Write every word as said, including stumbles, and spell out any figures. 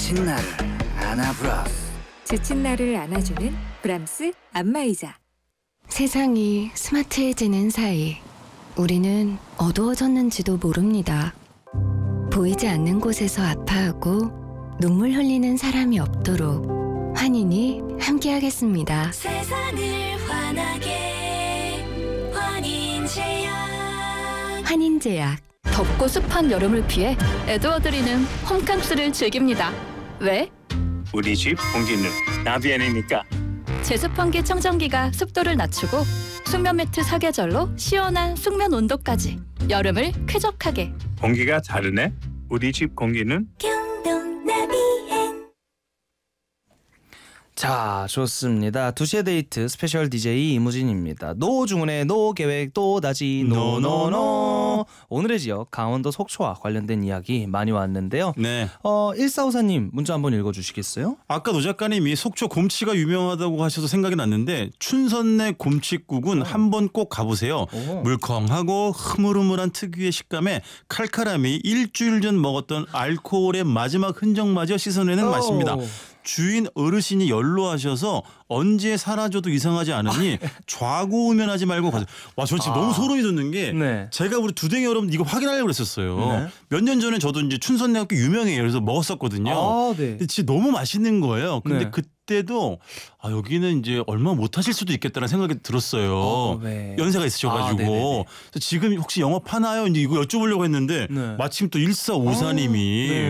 지친 나를 안아브라스. 지친 나를 안아주는 브람스 안마의자. 세상이 스마트해지는 사이 우리는 어두워졌는지도 모릅니다. 보이지 않는 곳에서 아파하고 눈물 흘리는 사람이 없도록 환인이 함께하겠습니다. 세상을 환하게 환인제약. 환인제약. 덥고 습한 여름을 피해 에드워드리는 홈캉스를 즐깁니다. 왜? 우리 집 공기는 나비엔이니까. 제습환기 청정기가 습도를 낮추고 숙면 매트 사계절로 시원한 숙면 온도까지 여름을 쾌적하게. 공기가 다르네. 우리 집 공기는. 경동 나비엔. 자, 좋습니다. 두 시의 데이트 스페셜 디제이 이무진입니다. 노중훈의 노 계획 또다지 노노노. 오늘의 지역 강원도 속초와 관련된 이야기 많이 왔는데요. 네. 어, 일사오사님 문자 한번 읽어주시겠어요? 아까 노 작가님이 속초 곰치가 유명하다고 하셔서 생각이 났는데 춘선내 곰치국은 한번 꼭 가보세요. 오. 물컹하고 흐물흐물한 특유의 식감에 칼칼함이 일주일 전 먹었던 알코올의 마지막 흔적마저 씻어내는 오. 맛입니다. 주인 어르신이 연로하셔서 언제 사라져도 이상하지 않으니 좌고우면하지 말고 가세요. 와, 저 지금 아. 너무 소름이 돋는 게 네. 제가 우리 두댕이 여러분 이거 확인하려고 그랬었어요. 네. 몇 년 전에 저도 이제 춘선내가 꽤 유명해요. 그래서 먹었었거든요. 아, 네. 근데 진짜 너무 맛있는 거예요. 근데 네. 그때도 아, 여기는 이제 얼마 못 하실 수도 있겠다는 생각이 들었어요. 어, 네. 연세가 아, 있으셔가지고. 네네네. 그래서 지금 혹시 영업하나요? 이제 이거 여쭤보려고 했는데 네. 마침 또 일사오사님이 네.